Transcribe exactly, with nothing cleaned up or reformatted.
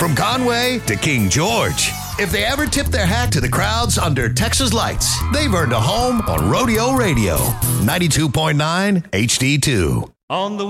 From Conway to King George. If they ever tip their hat to the crowds under Texas lights, they've earned a home on Rodeo Radio. ninety-two point nine H D two. On the